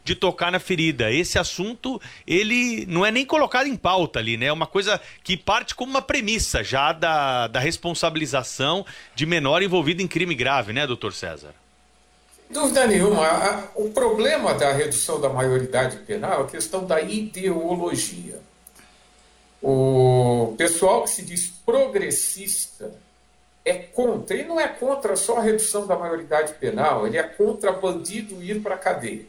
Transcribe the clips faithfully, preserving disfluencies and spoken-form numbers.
de tocar na ferida. Esse assunto, ele não é nem colocado em pauta ali, né? É uma coisa que parte como uma premissa já da, da responsabilização de menor envolvido em crime grave, né, doutor César? Dúvida nenhuma. O problema da redução da maioridade penal é a questão da ideologia. O pessoal que se diz progressista é contra, ele não é contra só a redução da maioridade penal, ele é contra bandido ir para a cadeia.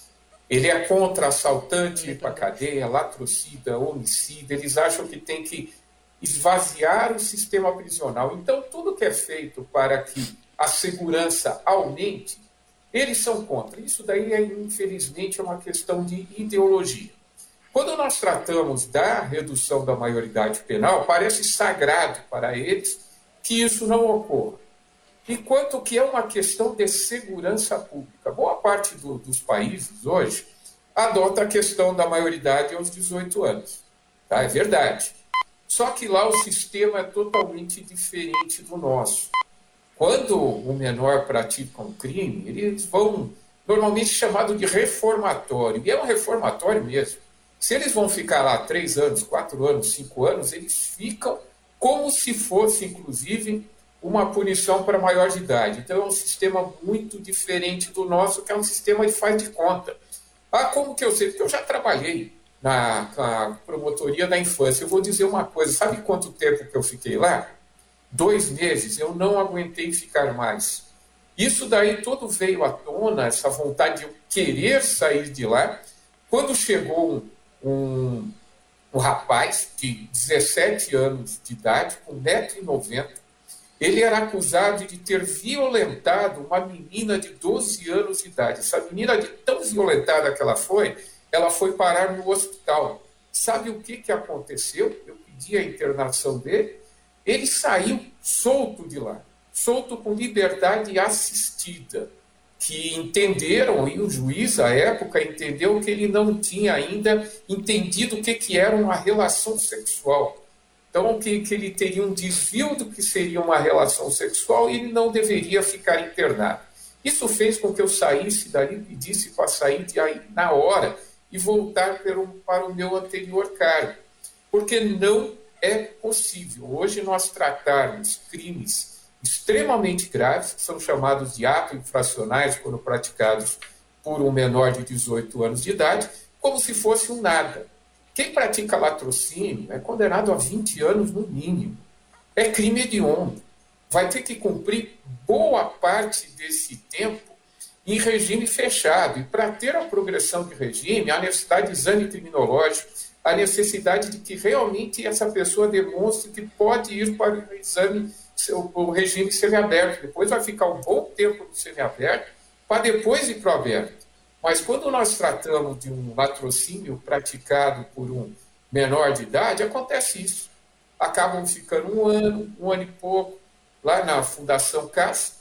Ele é contra assaltante ir para a cadeia, latrocida, homicida. Eles acham que tem que esvaziar o sistema prisional. Então, tudo que é feito para que a segurança aumente, eles são contra. Isso daí, é, infelizmente, é uma questão de ideologia. Quando nós tratamos da redução da maioridade penal, parece sagrado para eles que isso não ocorra. Enquanto que é uma questão de segurança pública. Boa parte do, dos países hoje adota a questão da maioridade aos dezoito anos. Tá? É verdade. Só que lá o sistema é totalmente diferente do nosso. Quando o menor pratica um crime, eles vão, normalmente chamado de reformatório. E é um reformatório mesmo. Se eles vão ficar lá três anos, quatro anos, cinco anos, eles ficam como se fosse, inclusive, uma punição para maior de idade. Então, é um sistema muito diferente do nosso, que é um sistema de faz de conta. Ah, como que eu sei? Porque eu já trabalhei na, na promotoria da infância. Eu vou dizer uma coisa, sabe quanto tempo que eu fiquei lá? Dois meses, eu não aguentei ficar mais. Isso daí todo veio à tona, essa vontade de eu querer sair de lá, quando chegou um, um, um rapaz de dezessete anos de idade, com um metro e noventa. Ele era acusado de ter violentado uma menina de doze anos de idade. Essa menina, de tão violentada que ela foi, ela foi parar no hospital. Sabe o que, que aconteceu? Eu pedi a internação dele. Ele saiu solto de lá, solto com liberdade assistida, que entenderam, e o juiz, à época, entendeu que ele não tinha ainda entendido o que, que era uma relação sexual. Então, que, que ele teria um desvio do que seria uma relação sexual e ele não deveria ficar internado. Isso fez com que eu saísse dali, pedisse para sair de aí na hora e voltar para o, para o meu anterior cargo. Porque não é possível hoje nós tratarmos crimes extremamente graves, que são chamados de atos infracionais quando praticados por um menor de dezoito anos de idade, como se fosse um nada. Quem pratica latrocínio é condenado a vinte anos no mínimo. É crime hediondo. Vai ter que cumprir boa parte desse tempo em regime fechado. E para ter a progressão de regime, há necessidade de exame criminológico, a necessidade de que realmente essa pessoa demonstre que pode ir para o exame, o regime semiaberto. Depois vai ficar um bom tempo no semiaberto, para depois ir para o aberto. Mas quando nós tratamos de um latrocínio praticado por um menor de idade, acontece isso. Acabam ficando um ano, um ano e pouco, lá na Fundação CAS,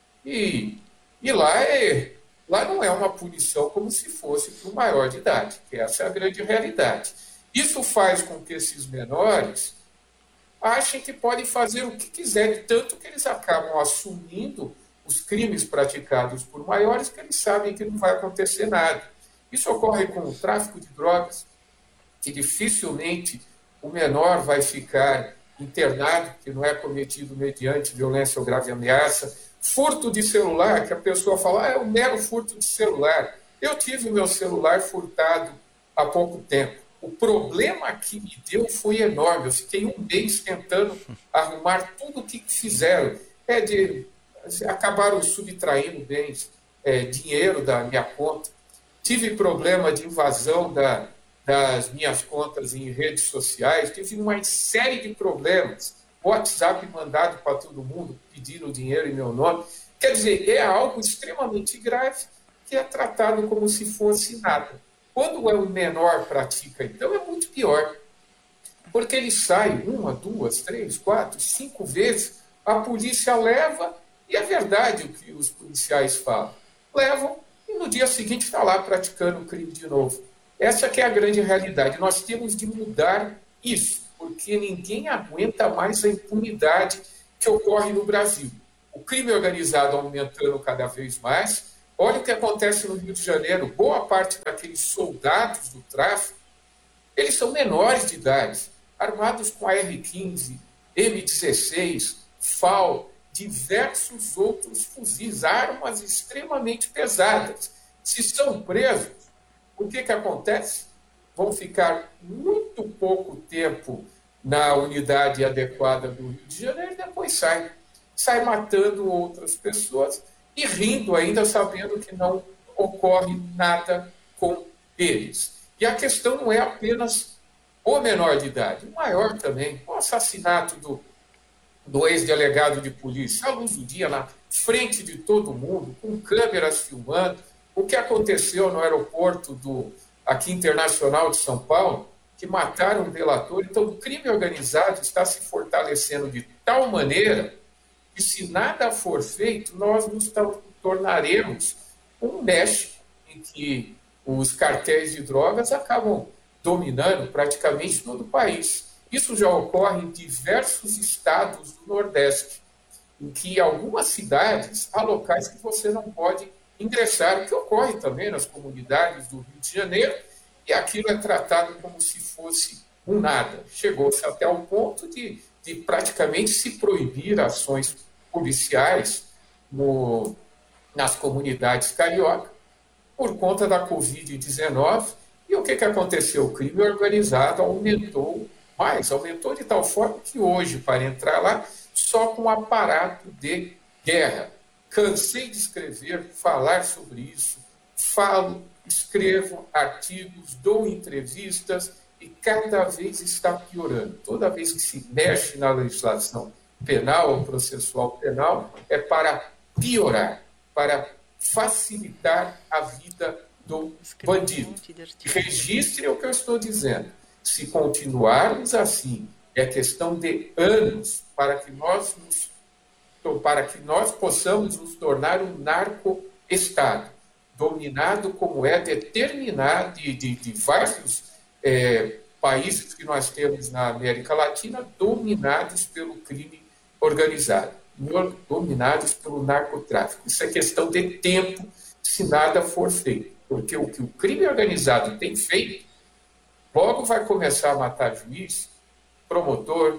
e, e lá, é, lá não é uma punição como se fosse para um maior de idade, que essa é a grande realidade. Isso faz com que esses menores achem que podem fazer o que quiserem, tanto que eles acabam assumindo os crimes praticados por maiores, que eles sabem que não vai acontecer nada. Isso ocorre com o tráfico de drogas, que dificilmente o menor vai ficar internado, que não é cometido mediante violência ou grave ameaça. Furto de celular, que a pessoa fala, ah, é um mero furto de celular. Eu tive o meu celular furtado há pouco tempo. O problema que me deu foi enorme. Eu fiquei um mês tentando arrumar tudo o que fizeram. É de... acabaram subtraindo bens, é, dinheiro da minha conta. Tive problema de invasão da, das minhas contas em redes sociais. Tive uma série de problemas. WhatsApp mandado para todo mundo, pedindo dinheiro em meu nome. Quer dizer, é algo extremamente grave que é tratado como se fosse nada. Quando é um menor pratica, então, é muito pior. Porque ele sai uma, duas, três, quatro, cinco vezes, a polícia leva. E é verdade o que os policiais falam. Levam e no dia seguinte está lá praticando o crime de novo. Essa que é a grande realidade. Nós temos de mudar isso, porque ninguém aguenta mais a impunidade que ocorre no Brasil. O crime organizado aumentando cada vez mais. Olha o que acontece no Rio de Janeiro. Boa parte daquele aqueles soldados do tráfico, eles são menores de idade, armados com A R quinze, M dezesseis, F A L, diversos outros fuzis, armas extremamente pesadas. Se são presos, o que, que acontece? Vão ficar muito pouco tempo na unidade adequada do Rio de Janeiro e depois saem. Sai matando outras pessoas e rindo ainda, sabendo que não ocorre nada com eles. E a questão não é apenas o menor de idade, o maior também. O assassinato do, do ex-delegado de polícia, à luz do dia, na frente de todo mundo, com câmeras filmando. O que aconteceu no aeroporto do, aqui internacional de São Paulo, que mataram um delator. Então, o crime organizado está se fortalecendo de tal maneira que, se nada for feito, nós nos tornaremos um México em que os cartéis de drogas acabam dominando praticamente todo o país. Isso já ocorre em diversos estados do Nordeste, em que, em algumas cidades, há locais que você não pode ingressar, o que ocorre também nas comunidades do Rio de Janeiro, e aquilo é tratado como se fosse um nada. Chegou-se até o ponto de, de praticamente se proibir ações policiais no, nas comunidades carioca por conta da covid dezenove. E o que, que aconteceu? O crime organizado aumentou mais, aumentou de tal forma que hoje, para entrar lá, só com aparato de guerra. Cansei de escrever, falar sobre isso, falo, escrevo artigos, dou entrevistas e cada vez está piorando. Toda vez que se mexe na legislação penal ou processual penal, é para piorar, para facilitar a vida do bandido. Registre o que eu estou dizendo. Se continuarmos assim, é questão de anos para que nós nos, para que nós possamos nos tornar um narco-estado, dominado como é determinado de, de, de vários é, países que nós temos na América Latina, dominados pelo crime organizado, dominados pelo narcotráfico. Isso é questão de tempo, se nada for feito. Porque o que o crime organizado tem feito, logo vai começar a matar juiz, promotor,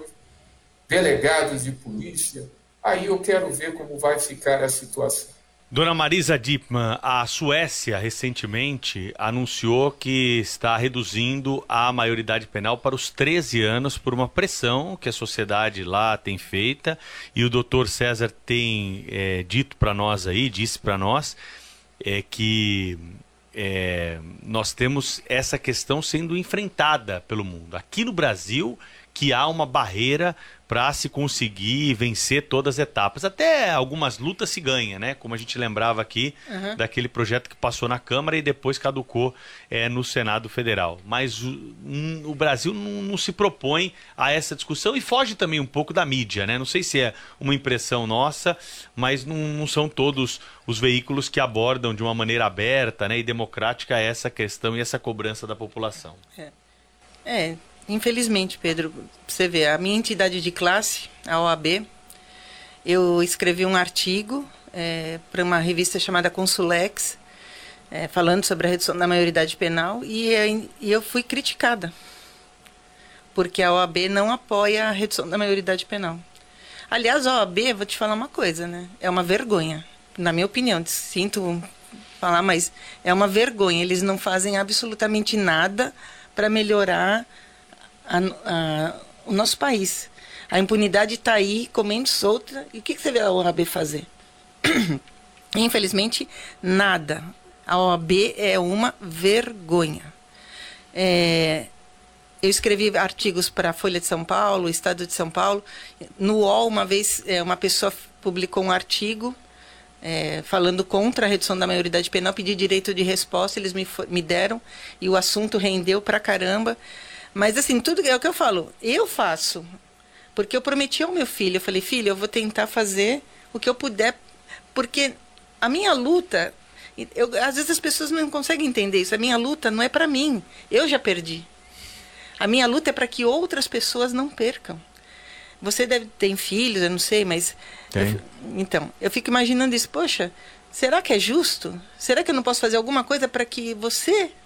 delegados de polícia. Aí eu quero ver como vai ficar a situação. Dona Marisa Diepmann, a Suécia recentemente anunciou que está reduzindo a maioridade penal para os treze anos por uma pressão que a sociedade lá tem feita, e o doutor César tem é, dito para nós aí, disse para nós, é, que é, nós temos essa questão sendo enfrentada pelo mundo. Aqui no Brasil, que há uma barreira para se conseguir vencer todas as etapas. Até algumas lutas se ganha, né? Como a gente lembrava aqui, uhum, daquele projeto que passou na Câmara e depois caducou é, no Senado Federal. Mas o, um, o Brasil não, não se propõe a essa discussão e foge também um pouco da mídia, né? Não sei se é uma impressão nossa, mas não, não são todos os veículos que abordam de uma maneira aberta, né, e democrática essa questão e essa cobrança da população. É. é. Infelizmente, Pedro, você vê, a minha entidade de classe, a O A B, eu escrevi um artigo é, para uma revista chamada Consulex, é, falando sobre a redução da maioridade penal, e, e eu fui criticada, porque a O A B não apoia a redução da maioridade penal. Aliás, a O A B, vou te falar uma coisa, né? É uma vergonha, na minha opinião, sinto falar, mas é uma vergonha. Eles não fazem absolutamente nada para melhorar A, a, o nosso país. A impunidade está aí, comendo solta. E o que, que você vê a O A B fazer? Infelizmente, nada. A O A B é uma vergonha. É, eu escrevi artigos para a Folha de São Paulo, Estado de São Paulo. No U O L, uma vez, uma pessoa publicou um artigo é, falando contra a redução da maioridade penal, pedi direito de resposta, eles me, me deram, e o assunto rendeu pra caramba. Mas, assim, tudo é o que eu falo, eu faço, porque eu prometi ao meu filho, eu falei, filho, eu vou tentar fazer o que eu puder, porque a minha luta, eu, às vezes as pessoas não conseguem entender isso, a minha luta não é para mim, eu já perdi. A minha luta é para que outras pessoas não percam. Você deve ter filhos, eu não sei, mas... Eu, então, eu fico imaginando isso, poxa, será que é justo? Será que eu não posso fazer alguma coisa para que você